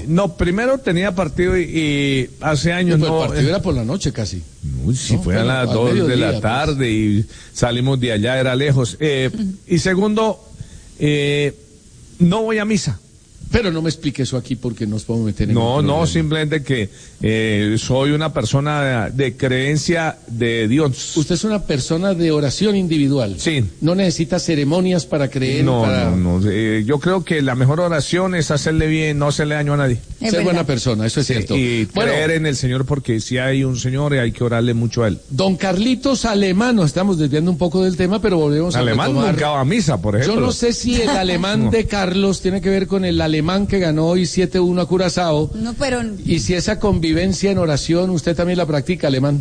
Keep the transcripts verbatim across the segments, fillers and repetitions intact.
no, primero tenía partido y, y hace años no. no. El partido era por la noche casi. Uy, si no, fue a las dos de la tarde pues. Y salimos de allá, era lejos. Eh, y segundo, eh, no voy a misa. Pero no me explique eso aquí porque nos podemos meter en No, no, simplemente que eh, soy una persona de, de creencia de Dios. Usted es una persona de oración individual. Sí. No necesita ceremonias para creer. No, para... no, no. Eh, yo creo que la mejor oración es hacerle bien, no hacerle daño a nadie. Es Ser buena persona, eso es sí, cierto. Y bueno, creer en el Señor, porque si hay un Señor hay que orarle mucho a Él. Don Carlitos Alemán, nos estamos desviando un poco del tema, pero volvemos a Alemán retomar. nunca va a misa, por ejemplo. Yo no sé si el alemán no. de Carlos tiene que ver con el alemán que ganó hoy siete uno a Curazao. No, pero... Y si esa convivencia en oración, usted también la practica, alemán.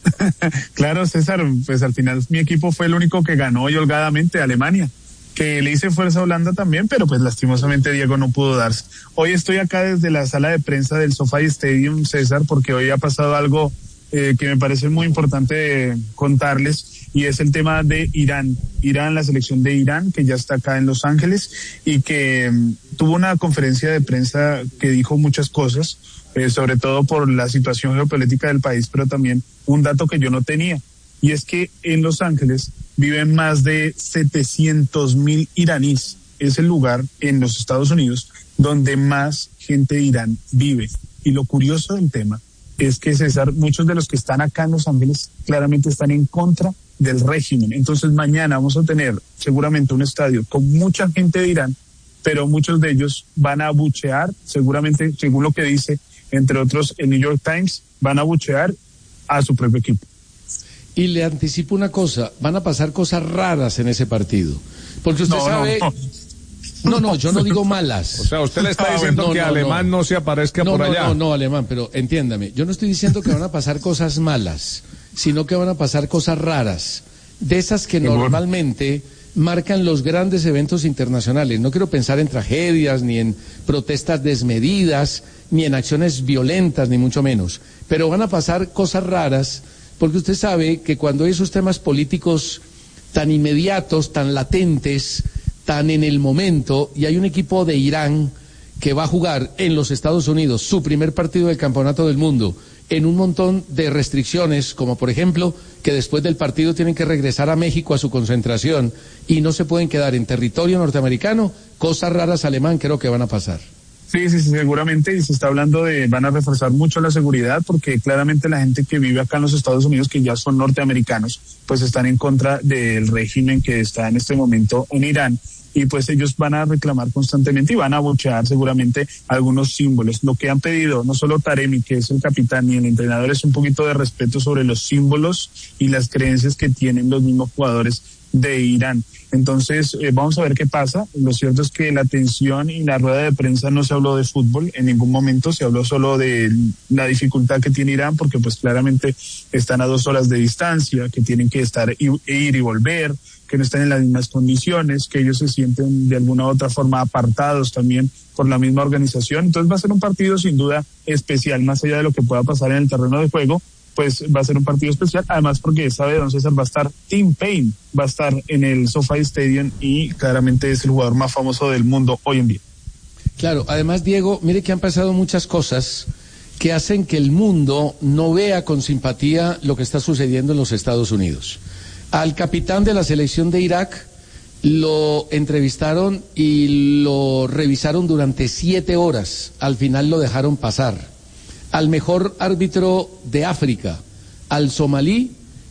Claro, César, pues al final mi equipo fue el único que ganó y holgadamente, Alemania, que le hice fuerza a Holanda también, pero pues lastimosamente Diego no pudo darse. Hoy estoy acá desde la sala de prensa del SoFi Stadium, César, porque hoy ha pasado algo eh, que me parece muy importante contarles, y es el tema de Irán. Irán, la selección de Irán, que ya está acá en Los Ángeles y que um, tuvo una conferencia de prensa que dijo muchas cosas, eh, sobre todo por la situación geopolítica del país, pero también un dato que yo no tenía, y es que en Los Ángeles viven más de setecientos mil iraníes. Es el lugar en los Estados Unidos donde más gente de Irán vive. Y lo curioso del tema es que, César, muchos de los que están acá en Los Ángeles claramente están en contra del régimen. Entonces mañana vamos a tener seguramente un estadio con mucha gente de Irán, pero muchos de ellos van a abuchear, seguramente, según lo que dice, entre otros, el New York Times, van a abuchear a su propio equipo. Y le anticipo una cosa, van a pasar cosas raras en ese partido. Porque usted no, sabe... No, no. No, no, yo no digo malas. O sea, usted le está diciendo no, que no, Alemán no. no se aparezca no, por no, allá. No, no, Alemán, pero entiéndame. Yo no estoy diciendo que van a pasar cosas malas, sino que van a pasar cosas raras. De esas que normalmente marcan los grandes eventos internacionales. No quiero pensar en tragedias, ni en protestas desmedidas, ni en acciones violentas, ni mucho menos. Pero van a pasar cosas raras, porque usted sabe que cuando hay esos temas políticos tan inmediatos, tan latentes, tan en el momento, y hay un equipo de Irán que va a jugar en los Estados Unidos su primer partido del Campeonato del Mundo, en un montón de restricciones, como por ejemplo que después del partido tienen que regresar a México a su concentración y no se pueden quedar en territorio norteamericano, cosas raras, alemán, creo que van a pasar. Sí, sí, sí, seguramente, y se está hablando de, van a reforzar mucho la seguridad, porque claramente la gente que vive acá en los Estados Unidos, que ya son norteamericanos, pues están en contra del régimen que está en este momento en Irán, y pues ellos van a reclamar constantemente y van a abuchear seguramente algunos símbolos. Lo que han pedido, no solo Taremi, que es el capitán, y el entrenador, es un poquito de respeto sobre los símbolos y las creencias que tienen los mismos jugadores de Irán. Entonces, eh, vamos a ver qué pasa. Lo cierto es que la atención y la rueda de prensa no se habló de fútbol en ningún momento, se habló solo de la dificultad que tiene Irán, porque pues claramente están a dos horas de distancia, que tienen que estar y, e ir y volver, que no están en las mismas condiciones, que ellos se sienten de alguna u otra forma apartados también por la misma organización. Entonces va a ser un partido sin duda especial, más allá de lo que pueda pasar en el terreno de juego, pues va a ser un partido especial, además porque sabe, don César, va a estar Tim Payne, va a estar en el SoFi Stadium y claramente es el jugador más famoso del mundo hoy en día. Claro, además, Diego, mire que han pasado muchas cosas que hacen que el mundo no vea con simpatía lo que está sucediendo en los Estados Unidos. Al capitán de la selección de Irak lo entrevistaron y lo revisaron durante siete horas, al final lo dejaron pasar. Al mejor árbitro de África, al somalí,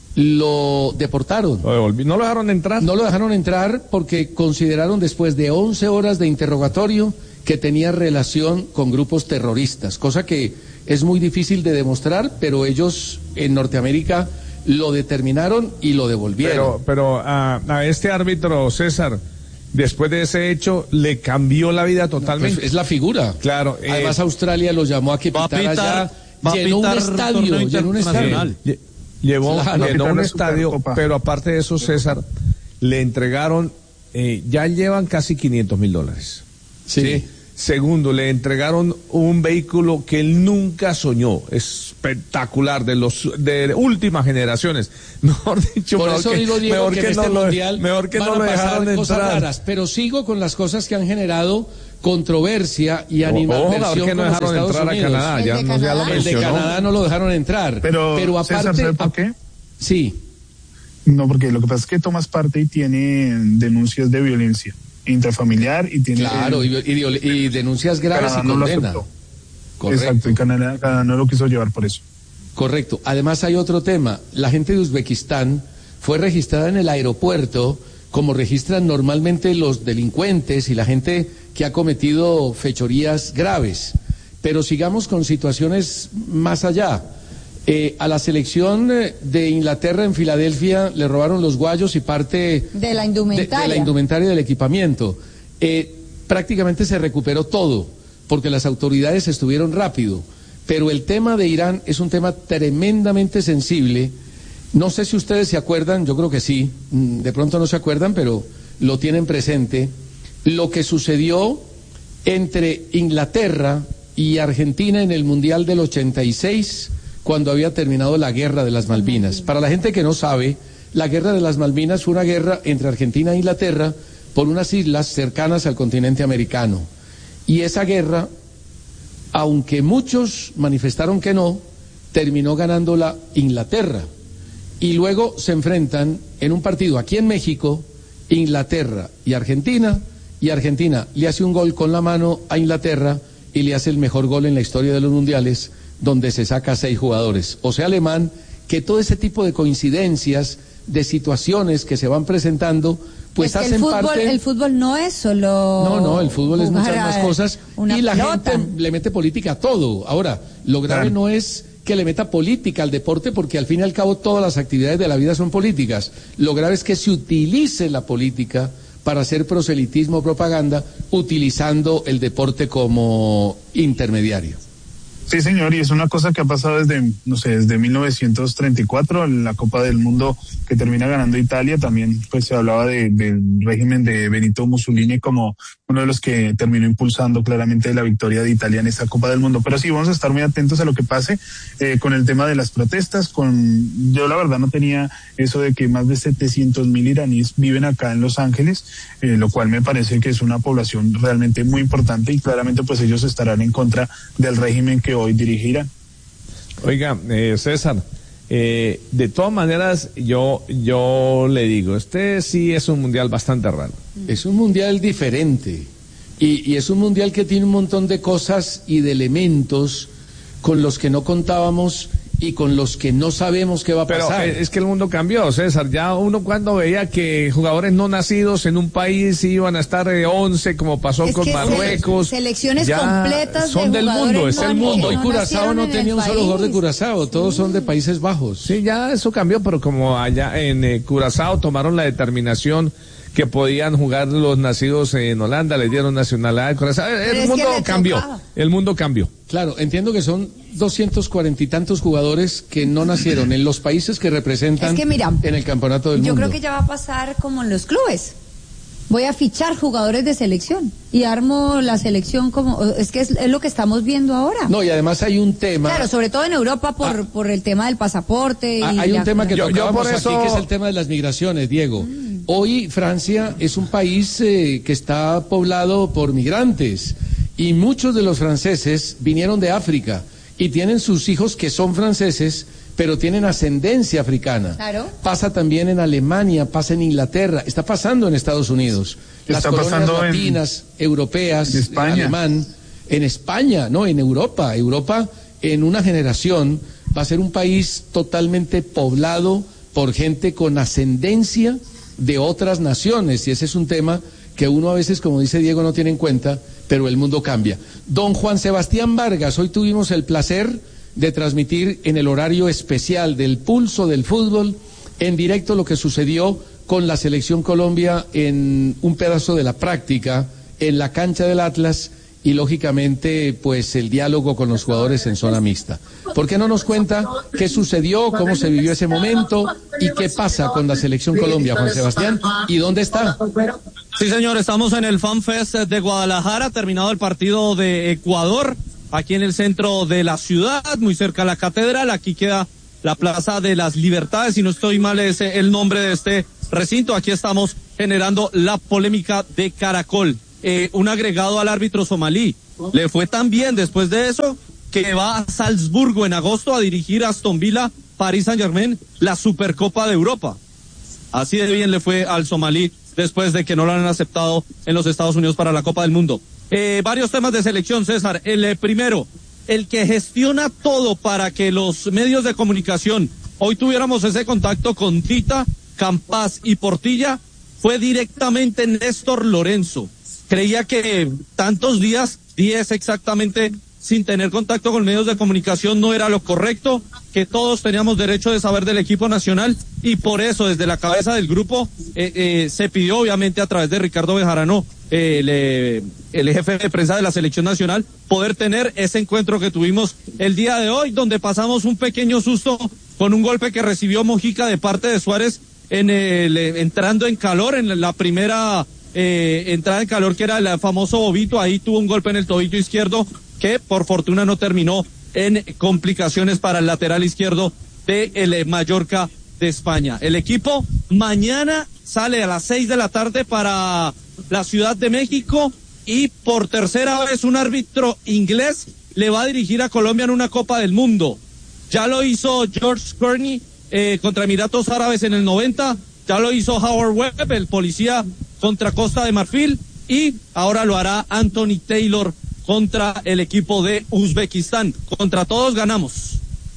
lo deportaron. ¿No lo dejaron entrar? No lo dejaron entrar porque consideraron después de once horas de interrogatorio que tenía relación con grupos terroristas, cosa que es muy difícil de demostrar, pero ellos en Norteamérica lo determinaron y lo devolvieron. Pero, pero a, a este árbitro, César, después de ese hecho, le cambió la vida totalmente. Pues es la figura. Claro. Además, eh, Australia lo llamó a que pitara allá. Llenó un estadio, llenó un estadio. Sí, llevó, claro, llenó un estadio, pero aparte de eso, César, le entregaron, eh, ya llevan casi quinientos mil dólares. Sí. sí. Segundo, le entregaron un vehículo que él nunca soñó, espectacular, de los de últimas generaciones. Mejor dicho, por mejor eso que, digo, Diego, mejor que que en no este lo, mundial mejor que van no a lo pasar dejaron cosas entrar. raras, pero sigo con las cosas que han generado controversia y animadversión que no con los dejaron Estados entrar Unidos. a Canadá, ya, el, de no, ya lo el de Canadá no lo dejaron entrar. Pero, pero aparte, César, ¿sabe por qué? Sí. No, porque lo que pasa es que tomas parte y tiene denuncias de violencia intrafamiliar y tiene... Claro, y, y, y denuncias graves Canadá y no lo condena. aceptó. Correcto. Exacto, y Canadá, Canadá no lo quiso llevar por eso. Correcto. Además hay otro tema. La gente de Uzbekistán fue registrada en el aeropuerto como registran normalmente los delincuentes y la gente que ha cometido fechorías graves. Pero sigamos con situaciones más allá. Eh, a la selección de Inglaterra en Filadelfia le robaron los guayos y parte de la indumentaria, de, de la indumentaria del equipamiento. Eh, prácticamente se recuperó todo, porque las autoridades estuvieron rápido. Pero el tema de Irán es un tema tremendamente sensible. No sé si ustedes se acuerdan, yo creo que sí, de pronto no se acuerdan, pero lo tienen presente, lo que sucedió entre Inglaterra y Argentina en el Mundial del ochenta y seis, cuando había terminado la Guerra de las Malvinas. Para la gente que no sabe, la Guerra de las Malvinas fue una guerra entre Argentina e Inglaterra por unas islas cercanas al continente americano. Y esa guerra, aunque muchos manifestaron que no, terminó ganándola Inglaterra. Y luego se enfrentan en un partido aquí en México, Inglaterra y Argentina, y Argentina le hace un gol con la mano a Inglaterra y le hace el mejor gol en la historia de los mundiales, donde se saca seis jugadores. O sea, Alemán, que todo ese tipo de coincidencias, de situaciones que se van presentando, pues es que hacen el fútbol, parte... el fútbol no es solo... No, no, el fútbol es muchas más cosas y la pelota. gente le mete política a todo. Ahora, lo grave Claro. no es que le meta política al deporte, porque al fin y al cabo todas las actividades de la vida son políticas. Lo grave es que se utilice la política para hacer proselitismo o propaganda, utilizando el deporte como intermediario. Sí, señor, y es una cosa que ha pasado desde, no sé, desde mil novecientos treinta y cuatro, en la Copa del Mundo que termina ganando Italia. También pues se hablaba de, del régimen de Benito Mussolini como uno de los que terminó impulsando claramente la victoria de Italia en esa Copa del Mundo. Pero sí, vamos a estar muy atentos a lo que pase eh, con el tema de las protestas. Con yo la verdad no tenía eso de que más de setecientos mil iraníes viven acá en Los Ángeles, eh, lo cual me parece que es una población realmente muy importante y claramente pues ellos estarán en contra del régimen que hoy dirige Irán. Oiga, eh, César, eh, de todas maneras, yo, yo le digo, este sí es un mundial bastante raro. Es un mundial diferente y, y es un mundial que tiene un montón de cosas y de elementos con los que no contábamos y con los que no sabemos qué va a Pero pasar. eh, es que el mundo cambió, César. Ya uno cuando veía que jugadores no nacidos en un país iban a estar eh, once, como pasó Es con que Marruecos. sele- selecciones ya completas son de del jugadores mundo, es no el mundo. Hoy no Curazao nacieron no en tenía el un solo jugador de país. Curazao, todos son de Países Bajos. Sí, ya eso cambió, pero como allá en eh, Curazao tomaron la determinación que podían jugar los nacidos en Holanda, les dieron nacionalidad de Curazao. El, Pero el es mundo que le cambió, tocaba. el mundo cambió. Claro, entiendo que son doscientos cuarenta y tantos jugadores que no nacieron en los países que representan Es que mira, en el campeonato del Yo mundo. creo que ya va a pasar como en los clubes. Voy a fichar jugadores de selección y armo la selección como... Es que es, es lo que estamos viendo ahora. No, y además hay un tema... Claro, sobre todo en Europa por, Ah. por el tema del pasaporte. Y Ah, hay un la- tema que Yo- yo tocábamos por eso- aquí, que es el tema de las migraciones, Diego. Hoy Francia es un país eh, que está poblado por migrantes y muchos de los franceses vinieron de África y tienen sus hijos que son franceses, pero tienen ascendencia africana. Claro. Pasa también en Alemania, pasa en Inglaterra, está pasando en Estados Unidos. Las Está colonias pasando en- latinas, europeas, en España. alemán, en España, no, en Europa. Europa en una generación va a ser un país totalmente poblado por gente con ascendencia de otras naciones, y ese es un tema que uno a veces, como dice Diego, no tiene en cuenta, pero el mundo cambia. Don Juan Sebastián Vargas, hoy tuvimos el placer de transmitir en el horario especial del Pulso del Fútbol, en directo lo que sucedió con la Selección Colombia en un pedazo de la práctica, en la cancha del Atlas, y lógicamente pues el diálogo con los jugadores en zona mixta. ¿Por qué no nos cuenta qué sucedió, cómo se vivió ese momento y qué pasa con la Selección Colombia, Juan Sebastián, y dónde está? Sí, señor, estamos en el FanFest de Guadalajara, terminado el partido de Ecuador, aquí en el centro de la ciudad, muy cerca a la catedral. Aquí queda la Plaza de las Libertades, si no estoy mal es el nombre de este recinto. Aquí estamos generando la polémica de Caracol. eh, un agregado al árbitro somalí. Le fue tan bien después de eso que va a Salzburgo en agosto a dirigir a Aston Villa, Paris Saint-Germain, la Supercopa de Europa. Así de bien le fue al somalí después de que no lo han aceptado en los Estados Unidos para la Copa del Mundo. Eh, varios temas de selección, César. El eh, primero, el que gestiona todo para que los medios de comunicación hoy tuviéramos ese contacto con Tita, Campas y Portilla, fue directamente Néstor Lorenzo. Creía que tantos días, diez exactamente, sin tener contacto con medios de comunicación no era lo correcto, que todos teníamos derecho de saber del equipo nacional, y por eso desde la cabeza del grupo eh, eh, se pidió obviamente a través de Ricardo Bejarano, eh, el, eh, el jefe de prensa de la selección nacional, poder tener ese encuentro que tuvimos el día de hoy, donde pasamos un pequeño susto con un golpe que recibió Mojica de parte de Suárez en el, eh, entrando en calor en la primera eh, entrada en calor, que era el famoso bobito. Ahí tuvo un golpe en el tobillo izquierdo que por fortuna no terminó en complicaciones para el lateral izquierdo de el Mallorca de España. El equipo mañana sale a las seis de la tarde para la Ciudad de México, y por tercera vez un árbitro inglés le va a dirigir a Colombia en una Copa del Mundo. Ya lo hizo George Kearney eh, contra Emiratos Árabes en el noventa, ya lo hizo Howard Webb, el policía, contra Costa de Marfil, y ahora lo hará Anthony Taylor contra el equipo de Uzbekistán. Contra todos ganamos.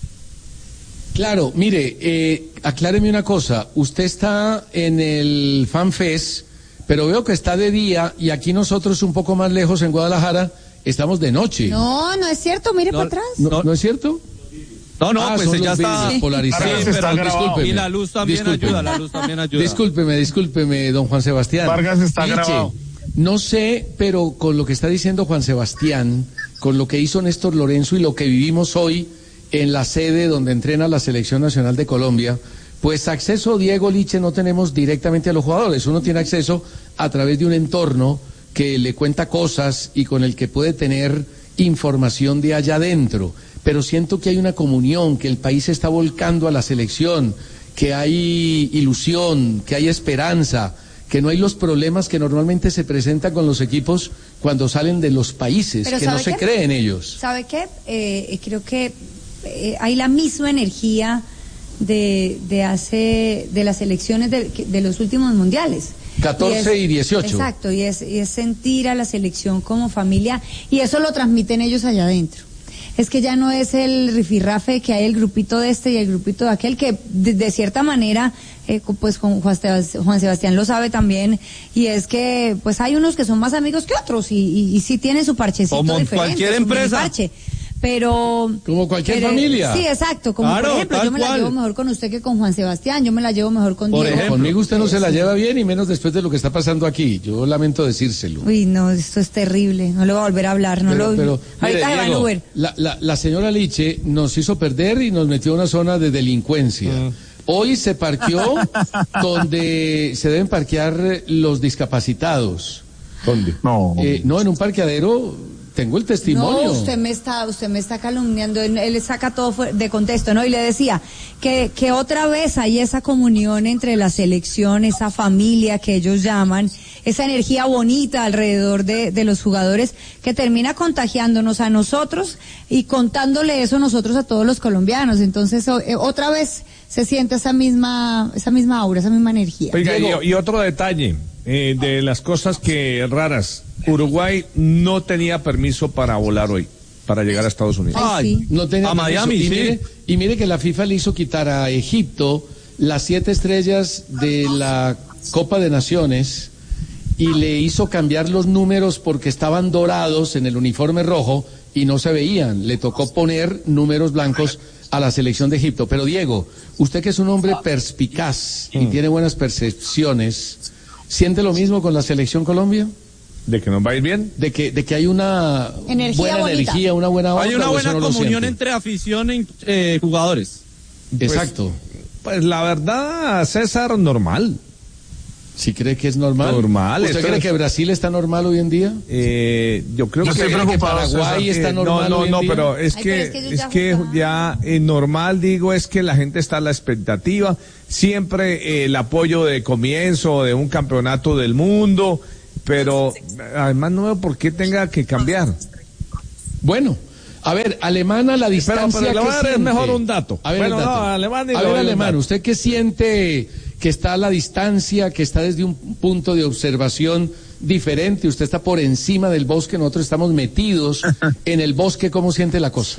Claro, mire, eh, acláreme una cosa. Usted está en el FanFest, pero veo que está de día, y aquí nosotros un poco más lejos en Guadalajara estamos de noche. No, no es cierto, mire No, para atrás. ¿No, ¿no es cierto? No, no, Ah, pues son ya los está vidrios polarizados. Sí, está pero grabado. discúlpeme. Y la luz también Discúlpeme. ayuda, la luz también ayuda. Discúlpeme, discúlpeme, don Juan Sebastián. Vargas está Liche, grabado. no sé, pero con lo que está diciendo Juan Sebastián, con lo que hizo Néstor Lorenzo y lo que vivimos hoy en la sede donde entrena la Selección Nacional de Colombia, pues acceso, Diego, Liche, no tenemos directamente a los jugadores. Uno tiene acceso a través de un entorno que le cuenta cosas y con el que puede tener información de allá adentro. Pero siento que hay una comunión, que el país se está volcando a la selección, que hay ilusión, que hay esperanza, que no hay los problemas que normalmente se presentan con los equipos cuando salen de los países, Pero que no ¿sabe se qué? cree en ellos. ¿Sabe qué? Eh, creo que eh, hay la misma energía de, de hace de las elecciones de, de los últimos mundiales. catorce y dieciocho. Exacto, y es, y es sentir a la selección como familia, y eso lo transmiten ellos allá adentro. Es que ya no es el rifirrafe que hay el grupito de este y el grupito de aquel, que de, de cierta manera, eh, pues con Juan Sebastián, Juan Sebastián lo sabe también, y es que pues hay unos que son más amigos que otros, y, y, y sí tienen su parchecito Como diferente, cualquier su empresa. miniparche. Pero Como cualquier pero, familia. Sí, exacto, como Claro, por ejemplo, tal yo me la cual. llevo mejor con usted que con Juan Sebastián, yo me la llevo mejor con Por Diego. ejemplo. Conmigo usted no se la Sí. lleva bien, y menos después de lo que está pasando aquí. Yo lamento decírselo. Uy, no, esto es terrible, no le voy a volver a hablar, no Pero, lo pero, mire, ahorita se va en Diego, Uber. la, la, la señora Liche nos hizo perder y nos metió a una zona de delincuencia. Hoy se parqueó donde se deben parquear los discapacitados. ¿Dónde? No. Eh, no, en un parqueadero. Tengo el testimonio. No, usted me está, usted me está calumniando, él, él saca todo fue- de contexto, ¿no? Y le decía que, que otra vez hay esa comunión entre la selección, esa familia que ellos llaman, esa energía bonita alrededor de, de los jugadores, que termina contagiándonos a nosotros y contándole eso nosotros a todos los colombianos. Entonces, o- eh, otra vez se siente esa misma, esa misma aura, esa misma energía. Oiga, Diego. y, y otro detalle eh, de las cosas que raras. Uruguay no tenía permiso para volar hoy, para llegar a Estados Unidos. Ay, sí. No tenía A permiso. Miami, y sí. Mire, y mire que la FIFA le hizo quitar a Egipto las siete estrellas de la Copa de Naciones y le hizo cambiar los números porque estaban dorados en el uniforme rojo y no se veían. Le tocó poner números blancos a la selección de Egipto. Pero Diego, usted que es un hombre perspicaz y tiene buenas percepciones, ¿siente lo mismo con la selección Colombia? ¿De que nos va a ir bien? De que, de que hay una Energía buena bonita. energía, una buena onda. Hay una ¿o eso buena no lo comunión siente? entre afición y eh, jugadores. Exacto. Pues la verdad, César, normal. ¿Sí cree que es normal? Normal, ¿Usted esto cree es- que Brasil está normal hoy en día? Eh, yo creo Yo que... estoy cree que preocupado, Paraguay César. está Eh, normal no, hoy en no, no, día? pero es Ay, que, pero es que ellos es ya que jugaban. ya eh, normal, digo, es que la gente está a la expectativa, siempre eh, el apoyo de comienzo de un campeonato del mundo, pero además no veo por qué tenga que cambiar. Bueno, a ver, Alemana, la distancia pero, pero que le voy a dar siente. mejor un dato. A ver, bueno, el dato. no, Alemán y a le ver, doy un Alemán, dato. ¿usted qué siente que está a la distancia, que está desde un punto de observación diferente? Usted está por encima del bosque, nosotros estamos metidos en el bosque. ¿Cómo siente la cosa?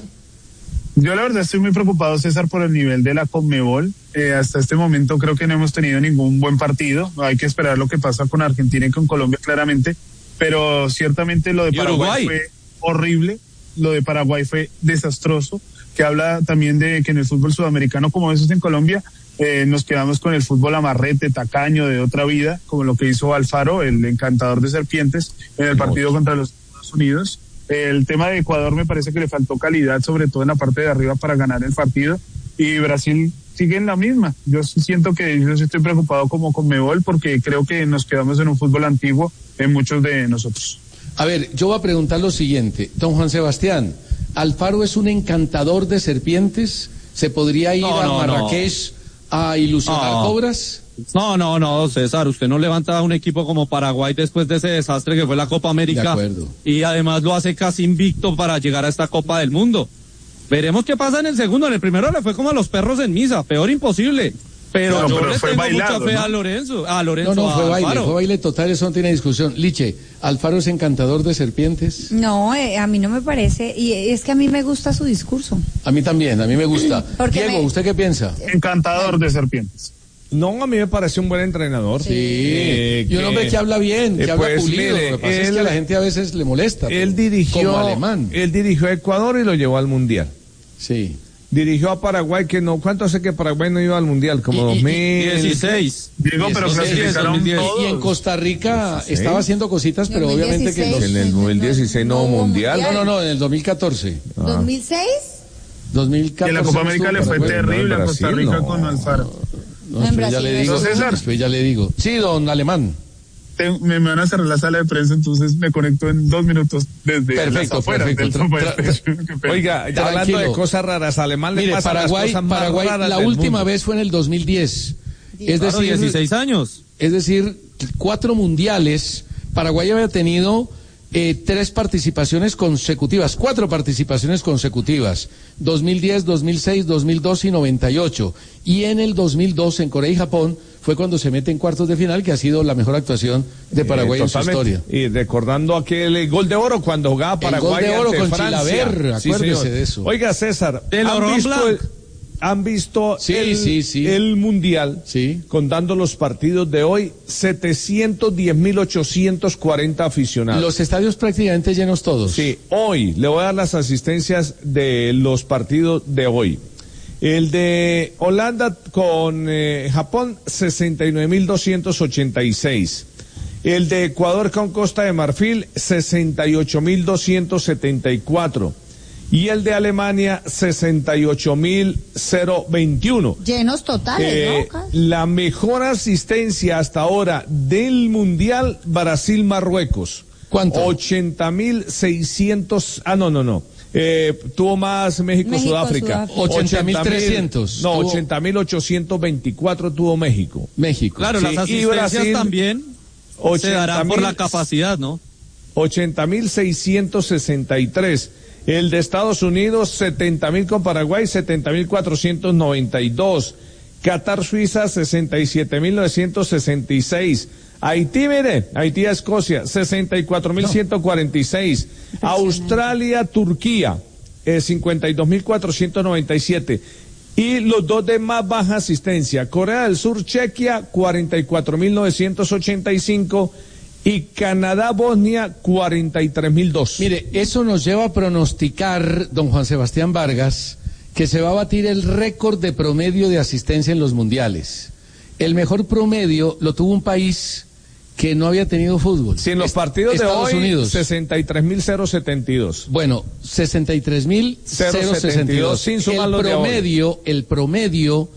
Yo la verdad estoy muy preocupado, César, por el nivel de la Conmebol. Eh, hasta este momento creo que no hemos tenido ningún buen partido. Hay que esperar lo que pasa con Argentina y con Colombia claramente. Pero ciertamente lo de Paraguay fue horrible. Lo de Paraguay fue desastroso. Que habla también de que en el fútbol sudamericano, como veces en Colombia, eh, nos quedamos con el fútbol amarrete, tacaño, de otra vida, como lo que hizo Alfaro, el encantador de serpientes, en el partido contra los Estados Unidos. El tema de Ecuador me parece que le faltó calidad, sobre todo en la parte de arriba, para ganar el partido. Y Brasil sigue en la misma. Yo siento que yo estoy preocupado como Conmebol porque creo que nos quedamos en un fútbol antiguo en muchos de nosotros. A ver, yo voy a preguntar lo siguiente. Don Juan Sebastián, ¿Alfaro es un encantador de serpientes? ¿Se podría ir no, a no, Marrakech no. a ilusionar no. cobras? No, no, no, César, usted no levanta a un equipo como Paraguay después de ese desastre que fue la Copa América. De acuerdo. Y además lo hace casi invicto para llegar a esta Copa del Mundo. Veremos qué pasa en el segundo. En el primero le fue como a los perros en misa, peor imposible. Pero no, yo pero le fue tengo bailado, mucha fe ¿no? a Lorenzo. A Lorenzo No, no, fue a baile, Alfaro. fue baile total, eso no tiene discusión. Liche, ¿Alfaro es encantador de serpientes? No, eh, a mí no me parece, y es que a mí me gusta su discurso. A mí también, a mí me gusta. Porque Diego, me- ¿usted qué piensa? Encantador de serpientes. No, a mí me parece un buen entrenador. Sí, Eh, y un hombre que habla bien, que eh, habla pues, pulido. mire, Lo que pasa es él- que a la gente a veces le molesta. Él pero dirigió, como alemán. él dirigió a Ecuador y lo llevó al Mundial. Sí. Dirigió a Paraguay, que no, ¿cuánto hace que Paraguay no iba al Mundial? Como Y- y- dos mil dieciséis. Diego, pero dieciséis, clasificaron dos mil diez. todos. Y en Costa Rica Sí. estaba haciendo cositas, pero dos mil obviamente que los... En el dos mil dieciséis no hubo mundial. No, no, no, en el dos mil catorce. ¿dos mil seis? dos mil Y catorce. en la Copa no América estuvo le fue Paraguay. terrible a Costa Brasil, Rica no. con Alfaro. No, En después ya Brasil le digo. no. César. Después ya le digo. Sí, don Alemán. Te- me, me van a cerrar la sala de prensa, entonces me conecto en dos minutos desde Perfecto, las afueras perfecto. del Tra- tra- Qué pena. Oiga, ya Tranquilo. hablando de cosas raras, Alemán le Mire, pasan Paraguay, las cosas más Paraguay raras la del última mundo. vez fue en el dos mil diez. Es Claro, decir, dieciséis años. es decir, cuatro mundiales. Paraguay había tenido eh, tres participaciones consecutivas, cuatro participaciones consecutivas, dos mil diez, dos mil seis, dos mil dos y noventa y ocho. Y en el dos mil dos, en Corea y Japón, fue cuando se mete en cuartos de final, que ha sido la mejor actuación de Paraguay Eh, en su totalmente. historia. Y recordando aquel eh, gol de oro cuando jugaba Paraguay gol de oro ante con Francia. Chilaver, Sí, acuérdese señor. de eso. Oiga, César, El ¿han Laurent visto, Blanc. el, han visto Sí, el, sí, sí. el Mundial? Sí. Contando los partidos de hoy, setecientos diez mil ochocientos cuarenta aficionados. Los estadios prácticamente llenos todos. Sí, hoy le voy a dar las asistencias de los partidos de hoy. El de Holanda con eh, Japón, sesenta y nueve mil doscientos ochenta y seis. El de Ecuador con Costa de Marfil, sesenta y ocho mil doscientos setenta y cuatro. Y el de Alemania, sesenta y ocho mil veintiuno. Llenos totales, Eh, ¿no? Casi. la mejor asistencia hasta ahora del Mundial, Brasil-Marruecos. ¿Cuánto? ochenta mil seiscientos, ah, no, no, no. Eh, tuvo más México, México-Sudáfrica. Sudáfrica. ochenta mil trescientos. No, Tuvo- ochenta mil ochocientos veinticuatro tuvo México. México. Claro, Sí, las y asistencias Brasil, también se darán por ochenta mil la capacidad, ¿no? ochenta mil seiscientos sesenta y tres. El de Estados Unidos, setenta mil con Paraguay, setenta mil cuatrocientos noventa y dos. Qatar, Suiza, sesenta y siete mil novecientos sesenta y seis. Haití, mire, Haití a Escocia, sesenta y cuatro mil ciento cuarenta y seis. Australia, Turquía, eh, cincuenta y dos mil cuatrocientos noventa y siete. Y los dos de más baja asistencia, Corea del Sur, Chequia, cuarenta y cuatro mil novecientos ochenta y cinco. Y Canadá, Bosnia, cuarenta y tres mil dos. Mire, eso nos lleva a pronosticar, don Juan Sebastián Vargas, que se va a batir el récord de promedio de asistencia en los mundiales. El mejor promedio lo tuvo un país que no había tenido fútbol. Si en los Est- partidos de Estados hoy, Unidos. sesenta y tres mil setenta y dos. Bueno, sesenta y tres mil sesenta y dos. sin sumar El los de hoy. promedio, el promedio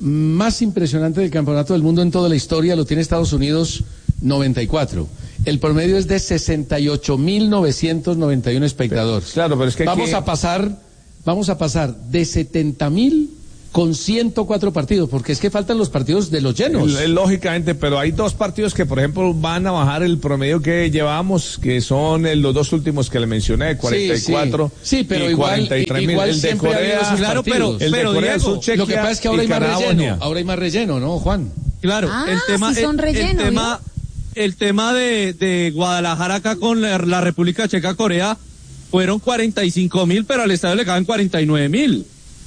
más impresionante del campeonato del mundo en toda la historia lo tiene Estados Unidos, noventa y cuatro. El promedio es de sesenta y ocho mil novecientos noventa y uno espectadores. Claro, pero es que vamos aquí- a pasar, vamos a pasar de setenta mil con ciento cuatro partidos, porque es que faltan los partidos de los llenos. L- Lógicamente, pero hay dos partidos que, por ejemplo, van a bajar el promedio que llevamos, que son el, los dos últimos que le mencioné, cuarenta y cuatro sí, sí, pero y igual, cuarenta y tres mil. igual El de siempre ha habido Corea, esos claro, pero, partidos. el de pero Corea del Diego, Sur, Chequia Lo que pasa es que ahora y hay más Carabonia. relleno, ahora hay más relleno, ¿no, Juan? Claro, Ah, el tema, sí son el- relleno, el, tema, el tema de, de Guadalajara acá con la, la República Checa Corea fueron cuarenta y cinco mil, pero al estadio le caben cuarenta y nueve mil.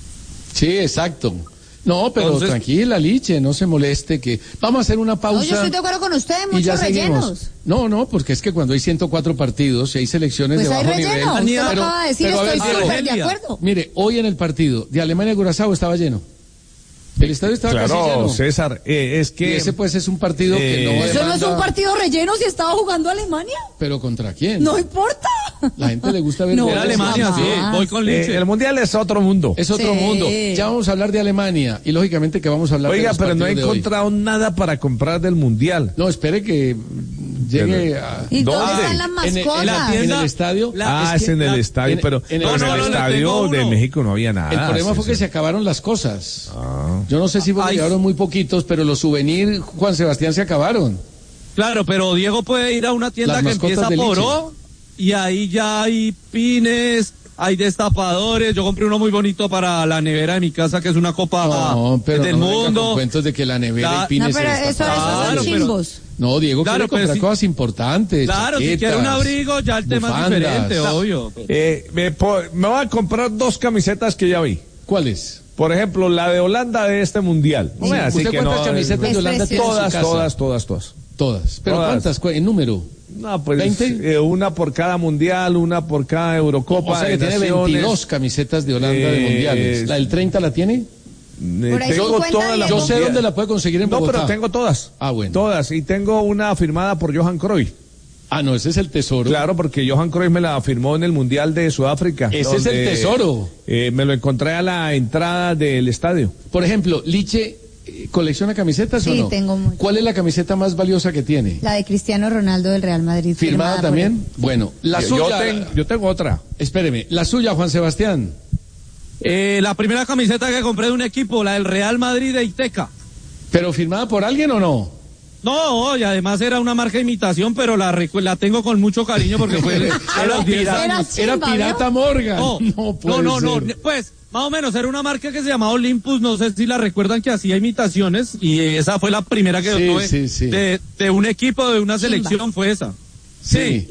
Sí, exacto. No, pero Entonces- tranquila, Liche, no se moleste, que vamos a hacer una pausa. No, yo estoy de acuerdo con ustedes, y ya muchos seguimos. rellenos. No, no, porque es que cuando hay ciento cuatro partidos y hay selecciones Pues de hay bajo relleno, nivel. usted lo pero- acaba de decir, pero a ver, estoy Diego, súper de Argelia. acuerdo. mire, hoy en el partido de Alemania y Curazao estaba lleno. El estadio estaba casi Claro, lleno. César, eh, es Y que... ese pues es un partido que Eh, no ¿Eso no es demanda- un partido relleno si estaba jugando Alemania? ¿Pero contra quién? No importa. La gente le gusta ver No, Era goles. Alemania, jamás. sí, voy con eh, Liche. el Mundial es otro mundo. Es otro Sí. mundo. Ya vamos a hablar de Alemania y lógicamente que vamos a hablar de Oiga, los pero no he partidos de hoy. encontrado nada para comprar del Mundial. No, espere que llegue a... ¿Y dónde, ¿Dónde? están las En el- mascotas? en la tienda- en el estadio. La- ah, es es, que en el la- estadio, en- pero, en el- pero en No, no, el no, le estadio tengo de uno. México no había nada. El problema fue que César. se acabaron las cosas. Ah. Yo no sé si porque Ay. llegaron muy poquitos, pero los souvenirs, Juan Sebastián, se acabaron. Claro, pero Diego puede ir a una tienda Las que mascotas empieza de por Liche. O y ahí ya hay pines, hay destapadores. Yo compré uno muy bonito para la nevera de mi casa, que es una copa No, pero del no venga con mundo. cuentos de que la nevera La- y pines No, pero se eso, eso destaparon. son Claro, pero- chimbos. No, Diego Claro, quiere pero comprar si- cosas importantes. Claro, si quiere un chaquetas, abrigo, ya el tema es bufandas. diferente, obvio. Eh, me, po- me voy a comprar dos camisetas que ya vi. ¿Cuáles? Por ejemplo, la de Holanda de este mundial. No Sí, me va a decir ¿usted que cuántas no, camisetas Es de Holanda tiene en su Todas, casa? todas, todas, todas. Todas. ¿Pero Todas. cuántas? ¿Cu- ¿En número? No, pues ¿veinte? eh, una por cada mundial, una por cada Eurocopa. O sea que de tiene Naciones. veintidós camisetas de Holanda de Eh, mundiales. ¿La del treinta la tiene? Eh, Por ahí tengo cincuenta todas las Diego. Yo sé mundiales. dónde la puede conseguir en No, Bogotá. pero tengo todas. Ah, bueno. Todas. Y tengo una firmada por Johan Cruyff. Ah, no, ese es el tesoro. Claro, porque Johan Cruyff me la firmó en el Mundial de Sudáfrica. Ese es el donde, tesoro. eh, me lo encontré a la entrada del estadio. Por ejemplo, Liche, eh, ¿colecciona camisetas o Sí, no? tengo muchas. ¿Cuál es la camiseta más valiosa que tiene? La de Cristiano Ronaldo del Real Madrid. ¿Firmada por también? él. Bueno, la yo, suya... ten- yo tengo otra. Espéreme, la suya, Juan Sebastián. Eh, la primera camiseta que compré de un equipo, la del Real Madrid de Iteca. ¿Pero firmada por alguien o no? No, y además era una marca de imitación, pero la, recu- la tengo con mucho cariño porque fue a los diez pirata, años. Era era chimba, Pirata Morgan. No, No, puede no, no, no, ser. pues más o menos era una marca que se llamaba Olympus, no sé si la recuerdan, que hacía imitaciones y esa fue la primera que Sí, yo tuve sí, sí. De, de un equipo, de una Chimba. selección, fue esa. Sí.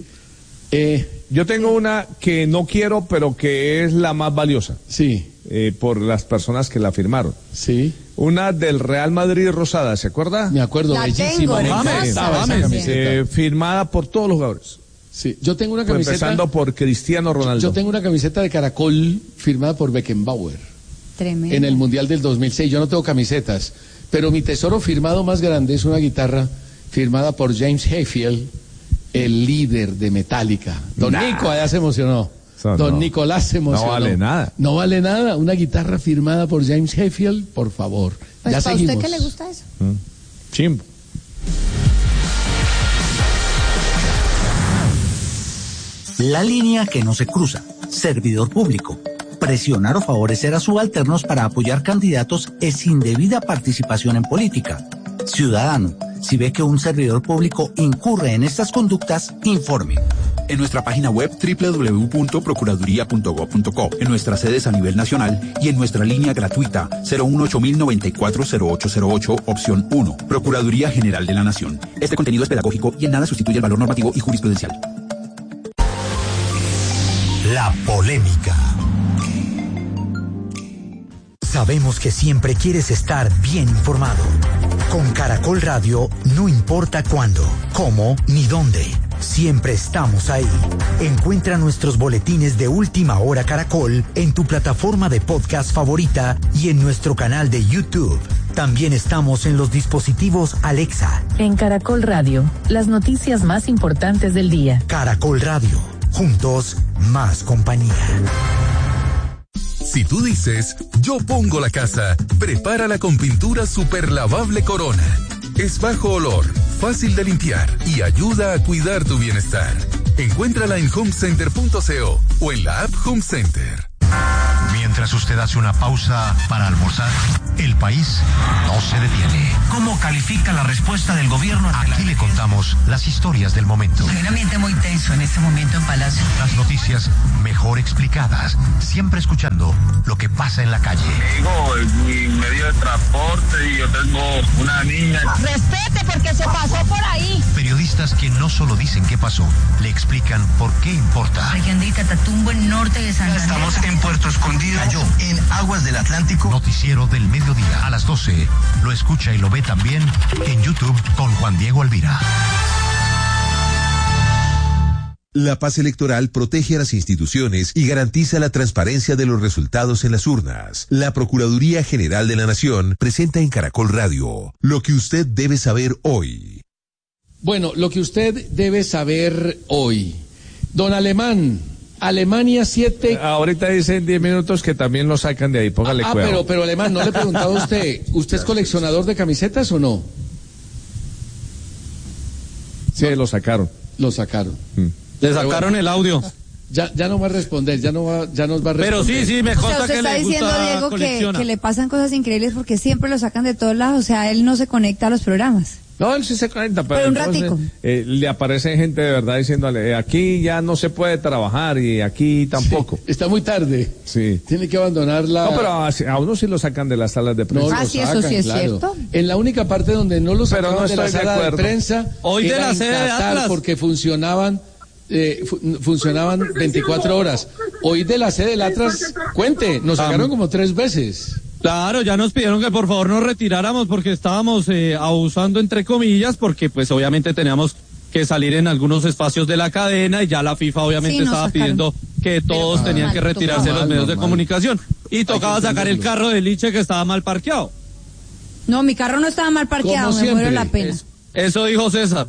Eh, Yo tengo una que no quiero, pero que es la más valiosa sí, eh, por las personas que la firmaron. sí. Una del Real Madrid rosada, ¿se acuerda? Me acuerdo, La bellísima. tengo, Me hermosa, encantaba esa James. camiseta. Eh, firmada por todos los jugadores. Sí, yo tengo una Pues camiseta. empezando por Cristiano Ronaldo. Yo tengo una camiseta de caracol firmada por Beckenbauer Tremendo. en el Mundial del dos mil seis. Yo no tengo camisetas, pero mi tesoro firmado más grande es una guitarra firmada por James Hetfield, el líder de Metallica. Don Nah. Nico allá se emocionó. Eso Don no. Nicolás se emocionó. No vale nada. No vale nada. Una guitarra firmada por James Hetfield, por favor. Pues ya para seguimos. usted que le gusta eso. Mm. Chimbo. La línea que no se cruza. Servidor público. Presionar o favorecer a subalternos para apoyar candidatos es indebida participación en política. Ciudadano, si ve que un servidor público incurre en estas conductas, informe. En nuestra página web doble u doble u doble u punto procuraduría punto gob punto co, en nuestras sedes a nivel nacional y en nuestra línea gratuita cero uno ocho mil noventa y cuatro cero ocho cero ocho, opción uno. Procuraduría General de la Nación. Este contenido es pedagógico y en nada sustituye el valor normativo y jurisprudencial. La polémica. Sabemos que siempre quieres estar bien informado. Con Caracol Radio, no importa cuándo, cómo ni dónde. Siempre estamos ahí. Encuentra nuestros boletines de Última Hora Caracol en tu plataforma de podcast favorita y en nuestro canal de YouTube. También estamos en los dispositivos Alexa. En Caracol Radio, las noticias más importantes del día. Caracol Radio. Juntos, más compañía. Si tú dices, yo pongo la casa, prepárala con pintura super lavable Corona. Es bajo olor, fácil de limpiar y ayuda a cuidar tu bienestar. Encuéntrala en homecenter punto co o en la app Home Center. Mientras Mientras usted hace una pausa para almorzar, el país no se detiene. ¿Cómo califica la respuesta del gobierno? Aquí le contamos las historias del momento. Hay un ambiente muy tenso en este momento en Palacio. Las noticias mejor explicadas, siempre escuchando lo que pasa en la calle. Digo, mi medio de transporte y yo tengo una niña. Respete porque se pasó por ahí. Periodistas que no solo dicen qué pasó, le explican por qué importa. Región de Catatumbo, en norte de Santander. Estamos en Puerto Escondido. Cayó en aguas del Atlántico. Noticiero del mediodía a las doce. Lo escucha y lo ve también en YouTube con Juan Diego Alvira. La paz electoral protege a las instituciones y garantiza la transparencia de los resultados en las urnas. La Procuraduría General de la Nación presenta en Caracol Radio lo que usted debe saber hoy. Bueno, lo que usted debe saber hoy. Don Alemán, Alemania siete... Eh, ahorita dicen diez minutos que también lo sacan de ahí, póngale ah, cuidado. Ah, pero, pero Alemán, no le he preguntado a usted, ¿usted es coleccionador de camisetas o no? Sí, lo sacaron. Lo sacaron. Mm. Le sacaron el audio. Ya, ya no va a responder, ya no va, ya nos va a responder. Pero sí, sí, me consta o sea, que está le diciendo, gusta Diego, que, que le pasan cosas increíbles porque siempre lo sacan de todos lados, o sea, él no se conecta a los programas. No, él sí se conecta, pero, pero un entonces, ratico. Eh, le aparece gente de verdad diciéndole, aquí ya no se puede trabajar y aquí tampoco. Sí, está muy tarde. Sí. Tiene que abandonar la... No, pero a, a uno sí lo sacan de las salas de prensa. No, ah, sí, eso sí es claro. cierto. En la única parte donde no lo sacaron no de la sala de, de prensa, hoy de la sede de Atlas, porque funcionaban... Eh, fu funcionaban veinticuatro horas. Hoy de la sede del Atlas, cuente, nos sacaron um, como tres veces. Claro, ya nos pidieron que por favor nos retiráramos porque estábamos eh, abusando entre comillas, porque pues obviamente teníamos que salir en algunos espacios de la cadena y ya la FIFA obviamente sí, estaba sacaron. pidiendo que todos Pero, tenían mal, que retirarse de los medios mal, de mal. comunicación. Y tocaba sacar el carro de Liche que estaba mal parqueado. No, mi carro no estaba mal parqueado, me muero la pena. Es, eso dijo César.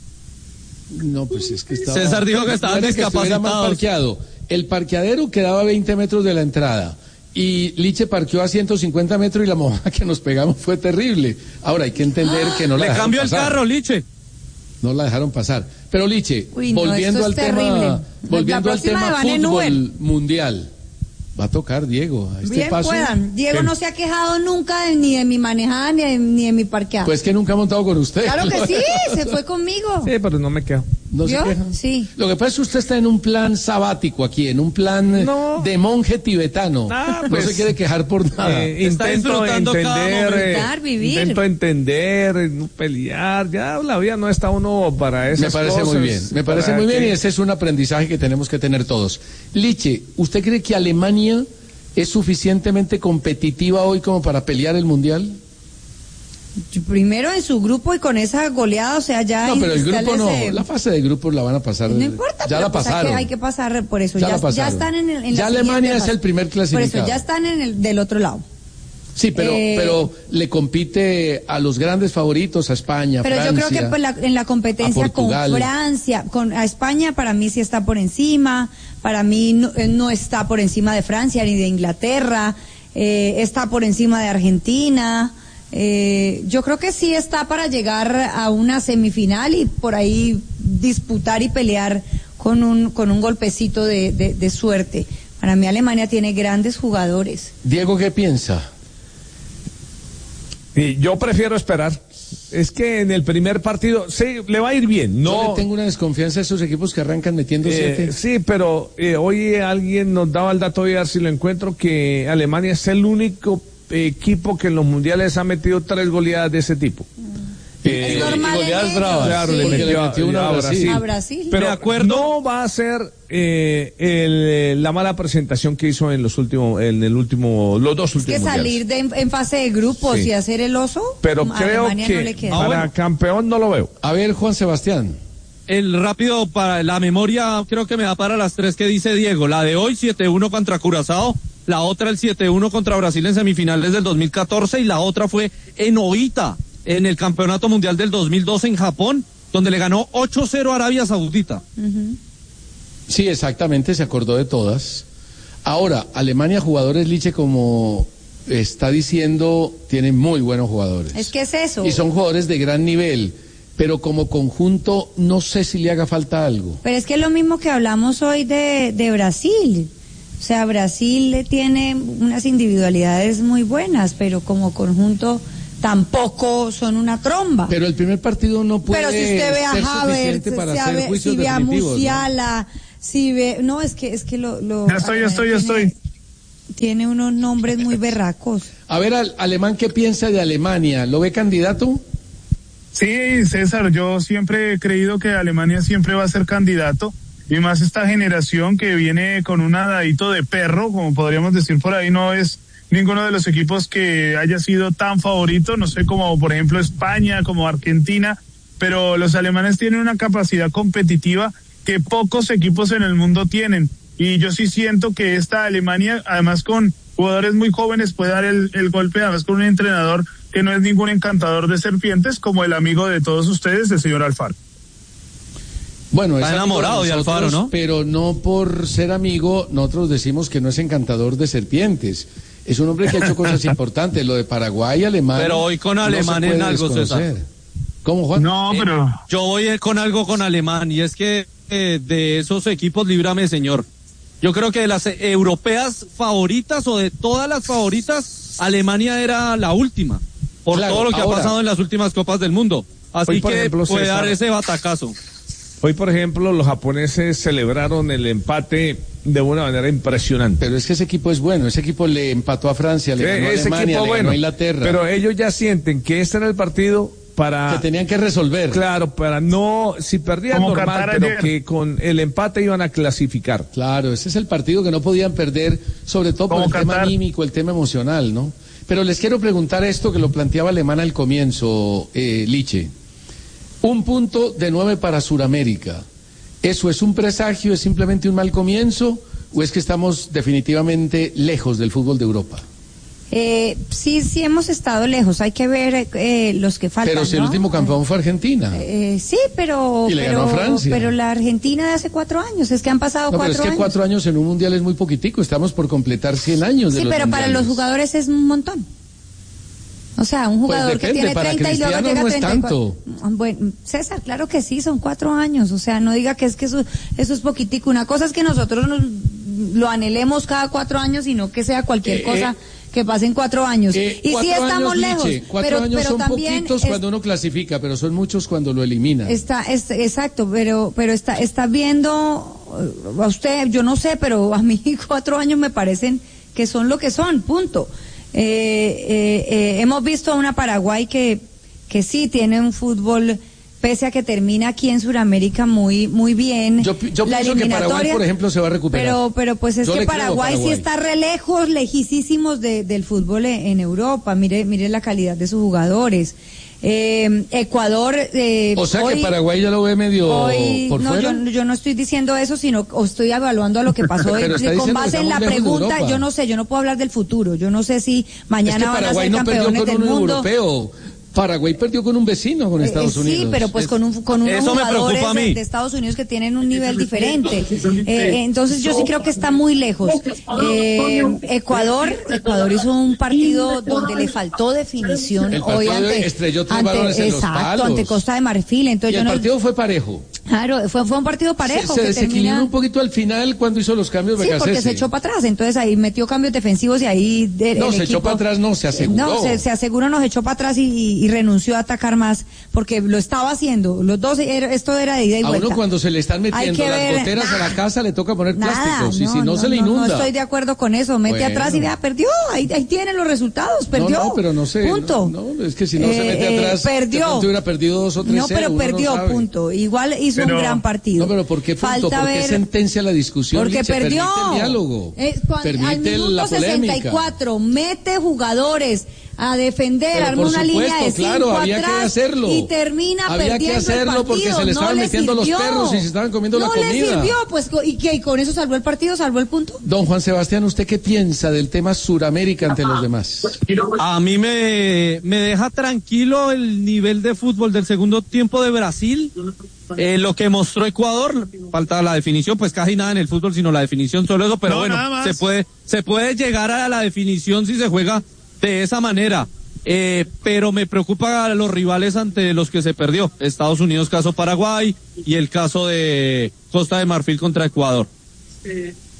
No, pues es que estaba... César dijo que estaban discapacitados. Mal parqueado. El parqueadero quedaba a veinte metros de la entrada y Liche parqueó a ciento cincuenta metros y la mojada que nos pegamos fue terrible. Ahora hay que entender que no la Le dejaron cambió pasar. el carro, Liche. No la dejaron pasar. Pero Liche, Uy, no, volviendo al terrible. tema, volviendo al tema fútbol mundial. Va a tocar Diego. A este Bien paso, puedan. Diego ¿qué? no se ha quejado nunca de, ni de mi manejada ni de, ni de mi parqueada. Pues que nunca ha montado con usted. Claro que sí, se fue conmigo. Sí, pero no me quejo. ¿No se queja? Sí. Lo que pasa es que usted está en un plan sabático aquí, en un plan no. de monje tibetano. Ah, pues, no se quiere quejar por nada. Eh, intento entender, eh, vivir. intento entender, no pelear. Ya la vida no está uno para esas Me parece cosas, muy bien, me parece muy que... bien y ese es un aprendizaje que tenemos que tener todos. Liche, ¿usted cree que Alemania es suficientemente competitiva hoy como para pelear el mundial? Primero en su grupo y con esa goleada, o sea, ya... No, pero el grupo no, ese... la fase de grupos la van a pasar. No importa, ya la pasaron. Que hay que pasar por eso, ya, ya, ya están en, el, en ya la Alemania fase. Es el primer clasificado. Por eso, ya están en el del otro lado. Sí, pero, eh, pero le compite a los grandes favoritos, a España, pero Francia. Pero yo creo que pues, la, en la competencia con Francia, con a España para mí sí está por encima, para mí no, no está por encima de Francia ni de Inglaterra, eh, está por encima de Argentina. Eh, yo creo que sí está para llegar a una semifinal y por ahí disputar y pelear con un con un golpecito de, de, de suerte. Para mí Alemania tiene grandes jugadores. Diego, ¿qué piensa? Y yo prefiero esperar. Es que en el primer partido, sí, le va a ir bien. No, yo le tengo una desconfianza a esos equipos que arrancan metiendo eh, siete. Sí, pero eh, hoy alguien nos daba el dato, voy a ver si lo encuentro, que Alemania es el único equipo que en los mundiales ha metido tres goleadas de ese tipo. Eh, es normal y goleadas bravas. Claro, sí. le metió, le metió una a Brasil. A Brasil. Pero de acuerdo. No va a ser eh, el, la mala presentación que hizo en los últimos, en el último, los dos últimos. Es que salir de, en fase de grupos sí. y hacer el oso. Pero creo Alemania que no le queda. para Ah, bueno. campeón no lo veo. A ver, Juan Sebastián. El rápido para la memoria creo que me da para las tres que dice Diego. La de hoy siete uno contra Curazao, la otra el siete uno contra Brasil en semifinales del dos mil catorce y la otra fue en Oita en el Campeonato Mundial del dos mil doce en Japón, donde le ganó ocho cero a Arabia Saudita. Uh-huh. Sí, exactamente, se acordó de todas. Ahora, Alemania, jugadores, Liche, como está diciendo, tiene muy buenos jugadores. Es que es eso. Y son jugadores de gran nivel. Pero como conjunto no sé si le haga falta algo. Pero es que es lo mismo que hablamos hoy de, de Brasil. O O sea, Brasil tiene unas individualidades muy buenas, pero como conjunto tampoco son una tromba. Pero el primer partido no puede Pero si usted ve a ser Havertz, suficiente para si, hacer ve, juicios si ve a definitivos, Musiala, ¿no? si ve, no, es que es que lo, lo ya estoy, ya estoy, ya tiene, estoy. Tiene unos nombres muy berracos. A ver, al Alemán, ¿qué piensa de Alemania? ¿Lo ve candidato? Sí, César, yo siempre he creído que Alemania siempre va a ser candidato, y más esta generación que viene con un adadito de perro, como podríamos decir por ahí, no es ninguno de los equipos que haya sido tan favorito, no sé, como por ejemplo España, como Argentina, pero los alemanes tienen una capacidad competitiva que pocos equipos en el mundo tienen, y yo sí siento que esta Alemania, además con jugadores muy jóvenes, puede dar el, el golpe, además con un entrenador que no es ningún encantador de serpientes, como el amigo de todos ustedes, el señor Alfaro. Bueno, está enamorado de Alfaro, ¿no? Pero no por ser amigo, nosotros decimos que no es encantador de serpientes. Es un hombre que ha hecho cosas importantes, lo de Paraguay, Alemania. Pero hoy con Alemán no en algo, desconocer. César. ¿Cómo, Juan? No, pero... Eh, yo voy con algo con Alemán, y es que eh, de esos equipos, líbrame, señor. Yo creo que de las eh, europeas favoritas, o de todas las favoritas, Alemania era la última, por claro, todo lo que ahora, ha pasado en las últimas Copas del Mundo. Así hoy, por que ejemplo, puede César, dar ese batacazo. Hoy, por ejemplo, los japoneses celebraron el empate de una manera impresionante. Pero es que ese equipo es bueno, ese equipo le empató a Francia, le ganó a ese Alemania, equipo le bueno, ganó a Inglaterra. Pero ellos ya sienten que este era el partido para... que tenían que resolver. Claro, para no... Si perdían Como normal, Qatar pero ayer. que con el empate iban a clasificar. Claro, ese es el partido que no podían perder, sobre todo por Como el tema Qatar. anímico, el tema emocional, ¿no? Pero les quiero preguntar esto que lo planteaba Alemán al comienzo, eh, Liche. Un punto de nueve para Sudamérica. ¿Eso es un presagio, es simplemente un mal comienzo, o es que estamos definitivamente lejos del fútbol de Europa? Eh, sí, sí hemos estado lejos, hay que ver eh, los que faltan. Pero si el ¿no? último campeón fue Argentina. Eh, sí, pero Y le pero, ganó a Francia. pero la Argentina de hace cuatro años, es que han pasado No, pero cuatro es que años. cuatro años en un mundial es muy poquitico, estamos por completar cien años de Sí, los pero para mundiales. los jugadores es un montón. O sea, un jugador Pues depende, que tiene para treinta y luego Cristiano llega a no es treinta y cuatro. tanto. Bueno, César, claro que sí, son cuatro años. O sea, no diga que es que eso, eso es poquitico. Una cosa es que nosotros nos, lo anhelemos cada cuatro años, y no que sea cualquier Eh, cosa que pase en cuatro años. Eh, y sí cuatro estamos años, lejos. Liche, cuatro pero, años pero son también poquitos es- cuando uno clasifica, pero son muchos cuando lo elimina. Está, es, exacto, pero, pero está, está viendo, a usted, yo no sé, pero a mí cuatro años me parecen que son lo que son, punto. Eh, eh, eh, hemos visto a una Paraguay que, que sí tiene un fútbol, pese a que termina aquí en Sudamérica muy, muy bien. Yo, pi- yo La pienso que Paraguay, eliminatoria- por ejemplo, se va a recuperar. Pero, pero pues es Yo que le creo a Paraguay, sí Paraguay. está re lejos, lejísimos de, del fútbol en, en Europa. Mire, mire la calidad de sus jugadores. Eh, Ecuador, eh, O sea hoy- que Paraguay ya lo ve medio Hoy, por no, fuera. yo, yo no estoy diciendo eso, sino o estoy evaluando a lo que pasó hoy. Pero está Con diciendo base que en la estamos lejos de pregunta, Europa. yo no sé, yo no puedo hablar del futuro. Yo no sé si mañana es que van a Paraguay ser no perdió campeones con del un mundo. europeo. Paraguay perdió con un vecino, con Eh, Estados sí, Unidos. pero pues Es- con un con unos Eso me jugadores preocupa a mí. de, de Estados Unidos que tienen un nivel diferente. Eh, entonces yo sí creo que está muy lejos. Eh, Ecuador, Ecuador hizo un partido donde le faltó definición El hoy partido ante, estrelló tres ante- balones en los exacto, palos. ante Costa de Marfil. y Entonces el yo no, partido fue parejo. claro, fue fue un partido parejo se se que desequilibró termina. un poquito al final cuando hizo los cambios Sí, porque Becasese. se echó para atrás, entonces ahí metió cambios defensivos y ahí de- No, el se echó equipo- para atrás, no, se aseguró. No, se, se aseguró, nos echó para atrás y, y- y renunció a atacar más, porque lo estaba haciendo, los dos, era- esto era de ida y A vuelta. uno cuando se le están Hay metiendo que las ver- goteras a la casa le toca poner Nada, plásticos y si no, no, se le no, inunda. No estoy de acuerdo con eso, mete Bueno. atrás y vea, perdió, ahí, ahí tienen los resultados, perdió. No, no, pero no sé. Punto. No, no, es que si no se Eh, mete eh, atrás, de perdió. pronto hubiera perdido dos o tres No, pero cero, uno no perdió, sabe. punto. Igual hizo Pero- un gran partido. No, pero ¿por qué punto? Falta ¿Por qué ver- sentencia la discusión? Porque Liche? perdió. Permite el diálogo. Eh, cuan- permite al minuto la polémica. sesenta y cuatro mete jugadores a defender, Pero arma por una supuesto, línea de claro, cinco había que atrás hacerlo. y termina Había que perdiendo hacerlo el partido. porque se le No estaban metiendo los sirvió. perros y se estaban comiendo no la comida. le sirvió, pues, co- ¿y qué? ¿Y con eso salvó el partido, salvó el punto? Don Juan Sebastián, ¿usted qué piensa del tema Suramérica ante los demás? A mí me, me deja tranquilo el nivel de fútbol del segundo tiempo de Brasil. Eh, lo que mostró Ecuador, falta la definición, pues casi nada en el fútbol, sino la definición, solo eso, pero No, nada bueno, más. se puede, se puede llegar a la definición si se juega de esa manera. Eh, pero me preocupa a los rivales ante los que se perdió. Estados Unidos, caso Paraguay, y el caso de Costa de Marfil contra Ecuador.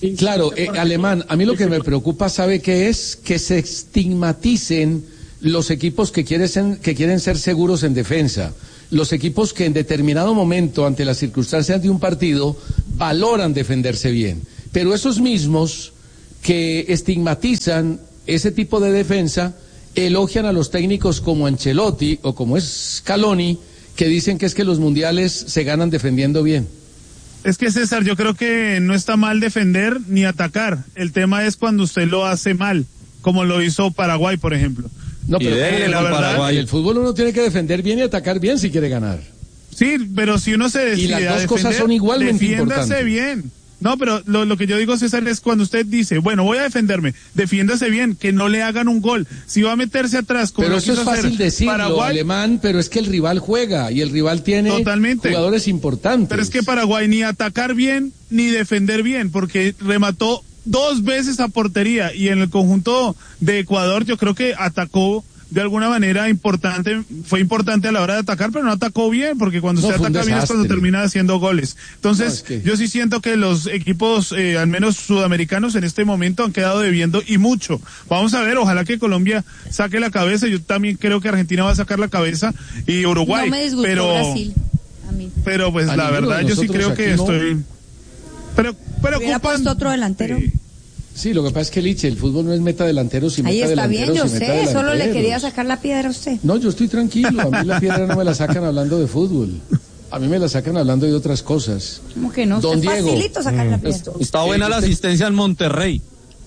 Claro, eh, Alemán, a mí lo que me preocupa, ¿sabe qué es? Que se estigmaticen los equipos que quieren ser, que quieren ser seguros en defensa. Los equipos que en determinado momento, ante las circunstancias de un partido, valoran defenderse bien. Pero esos mismos que estigmatizan ese tipo de defensa, elogian a los técnicos como Ancelotti o como es Scaloni, que dicen que es que los mundiales se ganan defendiendo bien. Es que, César, yo creo que no está mal defender ni atacar. El tema es cuando usted lo hace mal, como lo hizo Paraguay, por ejemplo. No, pero eh, la verdad, Paraguay, el fútbol uno tiene que defender bien y atacar bien si quiere ganar. Sí, pero si uno se decide y las dos a defender, cosas son igualmente defiéndase importantes. bien. No, pero lo, lo que yo digo, César, es cuando usted dice, bueno, voy a defenderme, defiéndase bien, que no le hagan un gol. Si va a meterse atrás, como pero lo eso quiso es fácil hacer decirlo, Paraguay, Alemán, pero es que el rival juega y el rival tiene totalmente jugadores importantes. Pero es que Paraguay ni atacar bien ni defender bien, porque remató dos veces a portería y en el conjunto de Ecuador yo creo que atacó de alguna manera importante, fue importante a la hora de atacar, pero no atacó bien, porque cuando No, se ataca bien es cuando termina haciendo goles. Entonces, no, es que... yo sí siento que los equipos, eh, al menos sudamericanos, en este momento han quedado debiendo y mucho. Vamos a ver, ojalá que Colombia saque la cabeza, yo también creo que Argentina va a sacar la cabeza y Uruguay. No me disgustó pero, Brasil, a mí. Pero pues a la verdad yo sí creo que no. estoy... Pero, pero ¿Hubiera puesto otro delantero? Sí. Sí, lo que pasa es que, Liche, el fútbol no es meta delantero, sino Ahí meta está delantero. Ahí está bien, yo sé, solo le quería sacar la piedra a usted. No, yo estoy tranquilo, a mí la piedra no me la sacan hablando de fútbol. A mí me la sacan hablando de otras cosas. ¿Cómo que no? Don Está Diego. facilito sacar la piedra. Está buena la asistencia en Monterrey.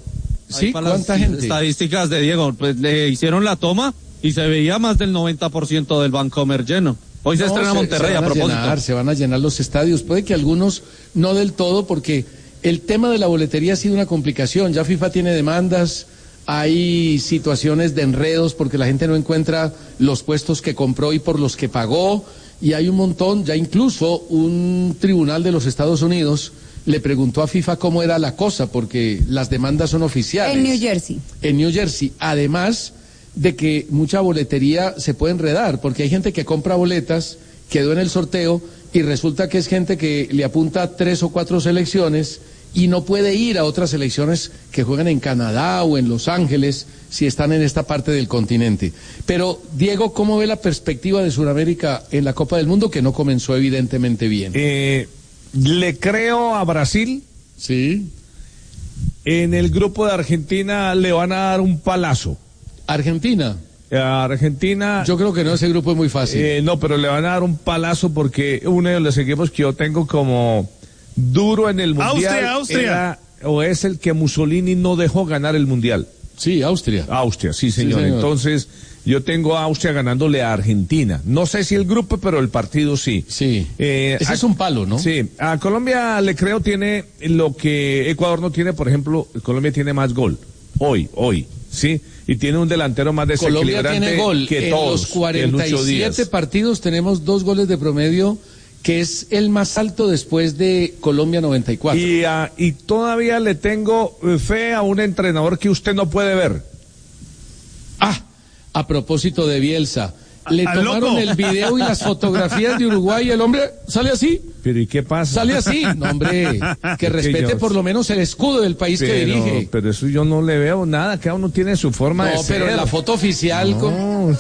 Sí, ¿cuánta gente? Estadísticas de Diego, pues le hicieron la toma y se veía más del noventa por ciento del Vancomer lleno. Hoy se no, estrena se, Monterrey se a propósito. Llenar, se van a llenar los estadios, puede que algunos no del todo, porque el tema de la boletería ha sido una complicación. Ya FIFA tiene demandas, hay situaciones de enredos porque la gente no encuentra los puestos que compró y por los que pagó, y hay un montón, ya incluso un tribunal de los Estados Unidos le preguntó a FIFA cómo era la cosa, porque las demandas son oficiales. En New Jersey. En New Jersey, además de que mucha boletería se puede enredar, porque hay gente que compra boletas, quedó en el sorteo, y resulta que es gente que le apunta a tres o cuatro selecciones y no puede ir a otras selecciones que juegan en Canadá o en Los Ángeles si están en esta parte del continente. Pero, Diego, ¿cómo ve la perspectiva de Sudamérica en la Copa del Mundo, que no comenzó evidentemente bien? Eh, le creo a Brasil. Sí. En el grupo de Argentina le van a dar un palazo. ¿Argentina? A Argentina. Yo creo que no, ese grupo es muy fácil. Eh, no, pero le van a dar un palazo porque uno de los equipos que yo tengo como duro en el mundial Austria, Austria. Era, o es el que Mussolini no dejó ganar el mundial. Sí, Austria. Austria, sí señor. Sí, señor. Entonces, yo tengo a Austria ganándole a Argentina. No sé si el grupo, pero el partido sí. Sí. Eh, Ese a, es un palo, ¿no? Sí. A Colombia le creo tiene lo que Ecuador no tiene, por ejemplo, Colombia tiene más gol. Hoy, hoy, sí. Y tiene un delantero más desequilibrante Colombia tiene gol. que en todos. los cuarenta y siete partidos tenemos dos goles de promedio, que es el más alto después de Colombia noventa y cuatro. Y, uh, y todavía le tengo fe a un entrenador que usted no puede ver. Ah, a propósito de Bielsa, le a, a tomaron loco. el video y las fotografías de Uruguay y el hombre sale así. Pero ¿y qué pasa? Sale así. No, hombre, que respete yo... por lo menos el escudo del país pero, que dirige. Pero eso yo no le veo nada, cada uno tiene su forma no, de ser. No, pero en la foto oficial no. con...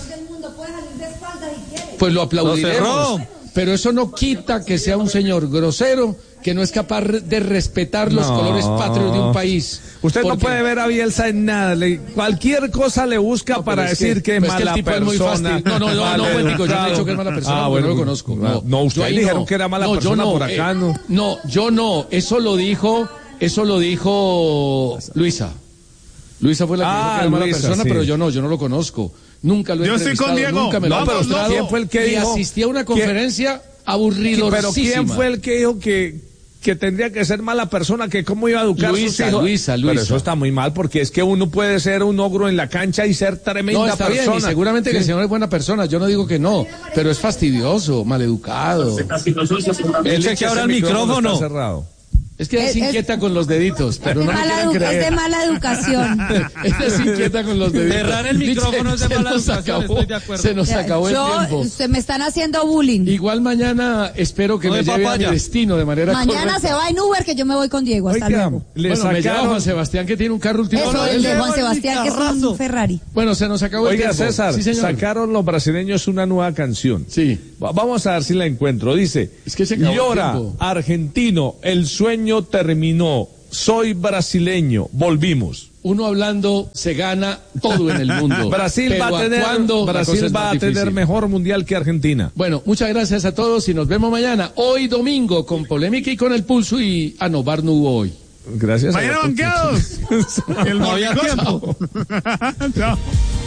Pues lo aplaudiremos. Pero eso no quita que sea un señor grosero, que no es capaz de respetar los no. colores patrios de un país. Usted porque... no puede ver a Bielsa en nada, le, cualquier cosa le busca no, para es decir que, que es pues mala que el tipo persona. Es muy no, no, no, no, no, yo no he dicho que es mala persona, ah, bueno, no lo conozco. No, no ustedes dijeron no. que era mala no, persona no, por acá, eh, ¿no? No, yo no, eso lo dijo, eso lo dijo Luisa. Luisa fue la que ah, dijo que era mala Luisa, persona, sí. pero yo no, yo no lo conozco. Nunca lo he yo estoy con Diego. Nunca me lo no, he pero usted, ¿quién fue el que y dijo? asistí a una conferencia aburridorcísima. Pero ¿quién fue el que dijo que, que tendría que ser mala persona, que cómo iba a educar Luisa, a sus hijos? Luisa, Luisa. Pero eso está muy mal, porque es que uno puede ser un ogro en la cancha y ser tremenda no, está persona. Bien, y seguramente sí. que el señor es buena persona, yo no digo que no, pero es fastidioso, maleducado. Él que abra el micrófono. Está cerrado. Es que ella se inquieta con los deditos, pero no me quieren creer. Es de mala educación. Ella se inquieta con los deditos. Cerrar el micrófono es de mala educación, estoy de acuerdo. Se nos acabó el Yo, tiempo. Se me están haciendo bullying. Igual mañana espero que No me de lleve a papaya. mi destino de manera Mañana correcta. se va en Uber, que yo me voy con Diego. Hasta Oiga, luego. le Bueno, me lleva sacaron... Juan Sebastián, que tiene un carro último. Eso, el de Juan Sebastián, que es un Ferrari. Bueno, se nos acabó el Oiga, tiempo. César, Sí, señor. sacaron los brasileños una nueva canción. Sí. Va- Vamos a ver si la encuentro. Dice, Es que se acabó el llora, tiempo. argentino, el sueño terminó. Soy brasileño, volvimos. Uno hablando se gana todo en el mundo. Brasil Pero va a tener, ¿cuándo? La cosa Brasil es va más a tener difícil. mejor mundial que Argentina. Bueno, muchas gracias a todos y nos vemos mañana. Hoy domingo con polémica y con el pulso y ah no, Bar no hubo hoy. Gracias. Mañana banqueados. El No había tiempo. Chao.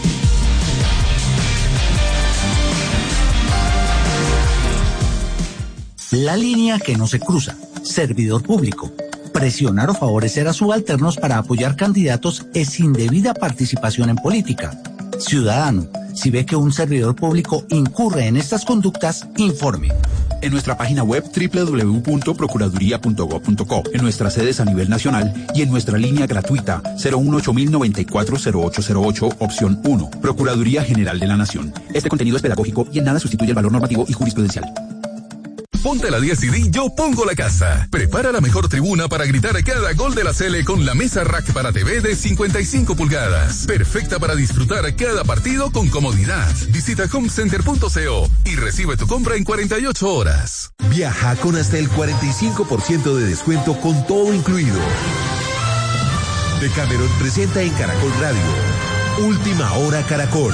La línea que no se cruza. Servidor público. Presionar o favorecer a subalternos para apoyar candidatos es indebida participación en política. Ciudadano, si ve que un servidor público incurre en estas conductas, informe. En nuestra página web doble u doble u doble u punto procuraduría punto gob punto co, en nuestras sedes a nivel nacional y en nuestra línea gratuita cero uno ocho mil noventa y cuatro cero ocho cero ocho, opción uno. Procuraduría General de la Nación. Este contenido es pedagógico y en nada sustituye el valor normativo y jurisprudencial. Ponte la diez y di Yo Pongo la Casa. Prepara la mejor tribuna para gritar a cada gol de la Sele con la mesa rack para T V de cincuenta y cinco pulgadas. Perfecta para disfrutar cada partido con comodidad. Visita homecenter punto co y recibe tu compra en cuarenta y ocho horas. Viaja con hasta el cuarenta y cinco por ciento de descuento con todo incluido. Decameron presenta en Caracol Radio. Última Hora Caracol.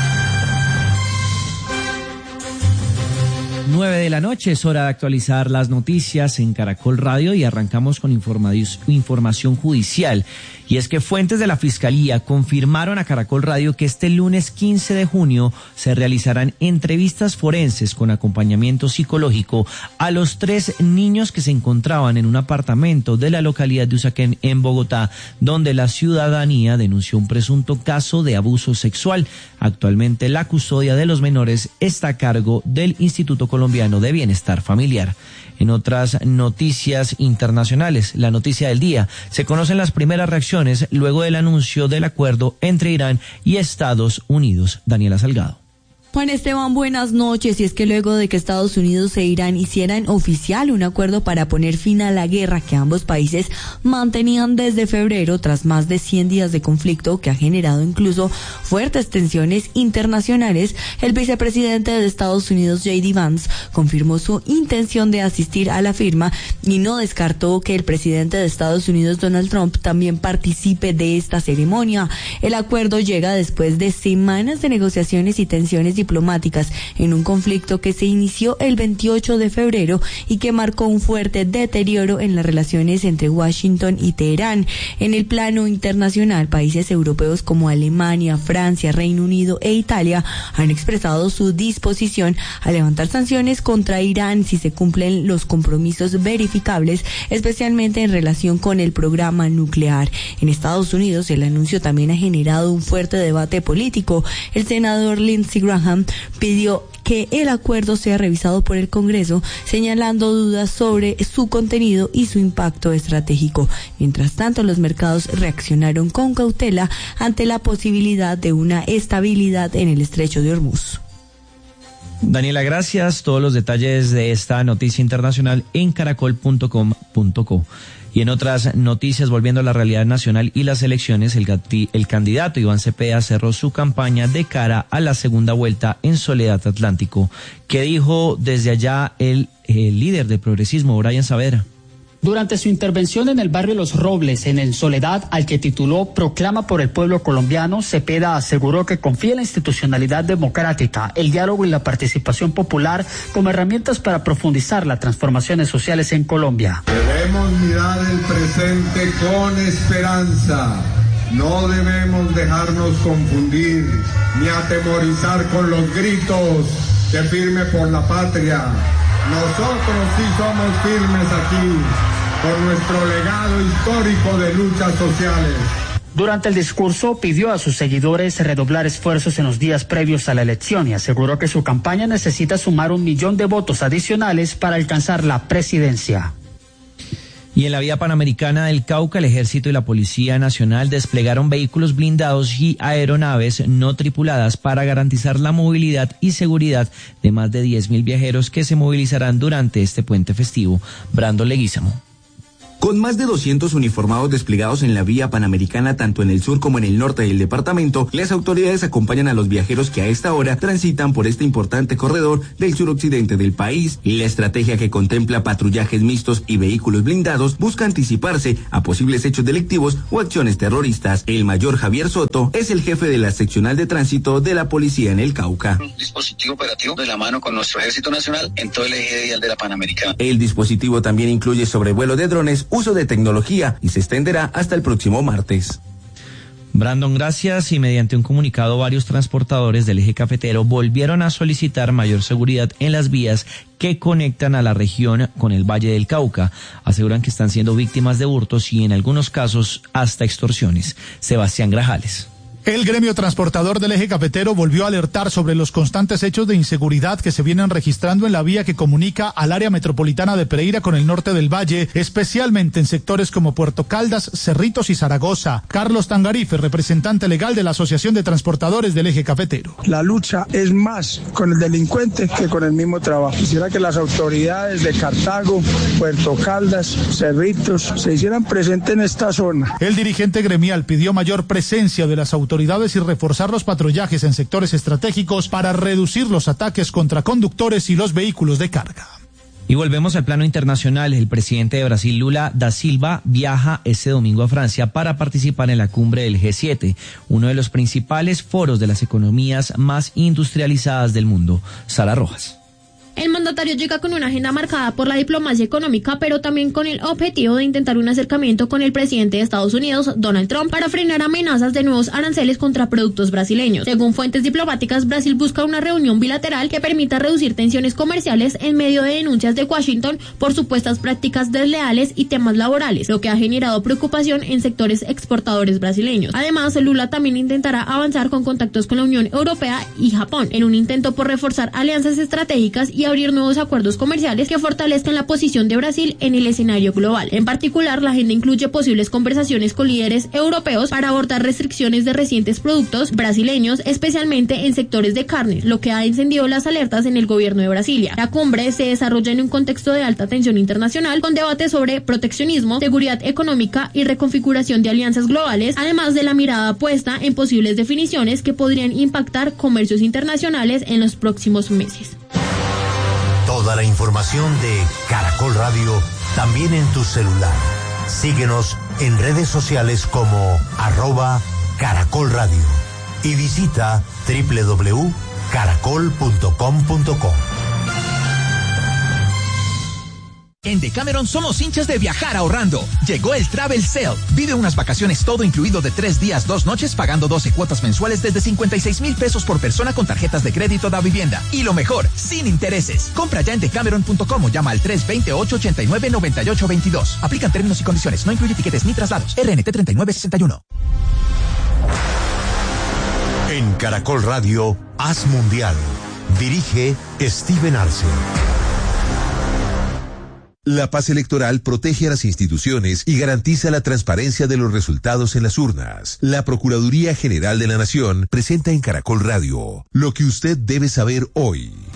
nueve de la noche es hora de actualizar las noticias en Caracol Radio y arrancamos con información judicial. Y es que fuentes de la Fiscalía confirmaron a Caracol Radio que este lunes quince de junio se realizarán entrevistas forenses con acompañamiento psicológico a los tres niños que se encontraban en un apartamento de la localidad de Usaquén en Bogotá, donde la ciudadanía denunció un presunto caso de abuso sexual. Actualmente la custodia de los menores está a cargo del Instituto Colombiano de Bienestar Familiar. En otras noticias internacionales, la noticia del día, se conocen las primeras reacciones luego del anuncio del acuerdo entre Irán y Estados Unidos. Daniela Salgado. Juan Esteban, buenas noches. Y es que luego de que Estados Unidos e Irán hicieran oficial un acuerdo para poner fin a la guerra que ambos países mantenían desde febrero, tras más de cien días de conflicto que ha generado incluso fuertes tensiones internacionales, el vicepresidente de Estados Unidos, J D Vance, confirmó su intención de asistir a la firma y no descartó que el presidente de Estados Unidos, Donald Trump, también participe de esta ceremonia. El acuerdo llega después de semanas de negociaciones y tensiones diplomáticas en un conflicto que se inició el veintiocho de febrero y que marcó un fuerte deterioro en las relaciones entre Washington y Teherán. En el plano internacional, países europeos como Alemania, Francia, Reino Unido e Italia han expresado su disposición a levantar sanciones contra Irán si se cumplen los compromisos verificables, especialmente en relación con el programa nuclear. En Estados Unidos, el anuncio también ha generado un fuerte debate político. El senador Lindsey Graham pidió que el acuerdo sea revisado por el Congreso, señalando dudas sobre su contenido y su impacto estratégico. Mientras tanto, los mercados reaccionaron con cautela ante la posibilidad de una estabilidad en el estrecho de Hormuz. Daniela, gracias. Todos los detalles de esta noticia internacional en caracol punto com punto co. Y en otras noticias, volviendo a la realidad nacional y las elecciones, el, el candidato Iván Cepeda cerró su campaña de cara a la segunda vuelta en Soledad Atlántico. ¿Qué dijo desde allá el, el líder del progresismo, Brian Saavedra? Durante su intervención en el barrio Los Robles, en el Soledad, al que tituló Proclama por el Pueblo Colombiano, Cepeda aseguró que confía en la institucionalidad democrática, el diálogo y la participación popular como herramientas para profundizar las transformaciones sociales en Colombia. Debemos mirar el presente con esperanza. No debemos dejarnos confundir ni atemorizar con los gritos de firme por la patria. Nosotros sí somos firmes aquí, por nuestro legado histórico de luchas sociales. Durante el discurso pidió a sus seguidores redoblar esfuerzos en los días previos a la elección y aseguró que su campaña necesita sumar un millón de votos adicionales para alcanzar la presidencia. Y en la vía panamericana del Cauca, el Ejército y la Policía Nacional desplegaron vehículos blindados y aeronaves no tripuladas para garantizar la movilidad y seguridad de más de diez mil viajeros que se movilizarán durante este puente festivo. Brandon Leguízamo. Con más de doscientos uniformados desplegados en la vía panamericana, tanto en el sur como en el norte del departamento, las autoridades acompañan a los viajeros que a esta hora transitan por este importante corredor del suroccidente del país. Y la estrategia, que contempla patrullajes mixtos y vehículos blindados, busca anticiparse a posibles hechos delictivos o acciones terroristas. El mayor Javier Soto es el jefe de la seccional de tránsito de la policía en el Cauca. Un dispositivo operativo de la mano con nuestro Ejército Nacional en todo el eje vial de la Panamericana. El dispositivo también incluye sobrevuelo de drones, uso de tecnología, y se extenderá hasta el próximo martes. Brandon, gracias. Y mediante un comunicado, varios transportadores del eje cafetero volvieron a solicitar mayor seguridad en las vías que conectan a la región con el Valle del Cauca. Aseguran que están siendo víctimas de hurtos y en algunos casos hasta extorsiones. Sebastián Grajales. El gremio transportador del eje cafetero volvió a alertar sobre los constantes hechos de inseguridad que se vienen registrando en la vía que comunica al área metropolitana de Pereira con el norte del valle, especialmente en sectores como Puerto Caldas, Cerritos y Zaragoza. Carlos Tangarife, representante legal de la Asociación de Transportadores del eje cafetero. La lucha es más con el delincuente que con el mismo trabajo. Quisiera que las autoridades de Cartago, Puerto Caldas, Cerritos se hicieran presentes en esta zona. El dirigente gremial pidió mayor presencia de las autoridades autoridades y reforzar los patrullajes en sectores estratégicos para reducir los ataques contra conductores y los vehículos de carga. Y volvemos al plano internacional. El presidente de Brasil, Lula da Silva, viaja este domingo a Francia para participar en la cumbre del G siete, uno de los principales foros de las economías más industrializadas del mundo. Sara Rojas. El mandatario llega con una agenda marcada por la diplomacia económica, pero también con el objetivo de intentar un acercamiento con el presidente de Estados Unidos, Donald Trump, para frenar amenazas de nuevos aranceles contra productos brasileños. Según fuentes diplomáticas, Brasil busca una reunión bilateral que permita reducir tensiones comerciales en medio de denuncias de Washington por supuestas prácticas desleales y temas laborales, lo que ha generado preocupación en sectores exportadores brasileños. Además, Lula también intentará avanzar con contactos con la Unión Europea y Japón, en un intento por reforzar alianzas estratégicas y abrir nuevos acuerdos comerciales que fortalezcan la posición de Brasil en el escenario global. En particular, la agenda incluye posibles conversaciones con líderes europeos para abordar restricciones de recientes productos brasileños, especialmente en sectores de carne, lo que ha encendido las alertas en el gobierno de Brasilia. La cumbre se desarrolla en un contexto de alta tensión internacional, con debates sobre proteccionismo, seguridad económica y reconfiguración de alianzas globales, además de la mirada puesta en posibles definiciones que podrían impactar comercios internacionales en los próximos meses. Toda la información de Caracol Radio también en tu celular. Síguenos en redes sociales como arroba Caracol Radio y visita doble u doble u doble u punto caracol punto com punto co. En Decameron somos hinchas de viajar ahorrando. Llegó el Travel Sale. Vive unas vacaciones todo incluido de tres días, dos noches, pagando doce cuotas mensuales desde cincuenta y seis mil pesos por persona con tarjetas de crédito da vivienda. Y lo mejor, sin intereses. Compra ya en decameron punto com o llama al tres dos cero, ocho ocho nueve, nueve ocho dos dos. Aplican términos y condiciones. No incluye tiquetes ni traslados. R N T treinta y nueve sesenta y uno. En Caracol Radio, Haz Mundial. Dirige Steven Arce. La paz electoral protege a las instituciones y garantiza la transparencia de los resultados en las urnas. La Procuraduría General de la Nación presenta en Caracol Radio lo que usted debe saber hoy.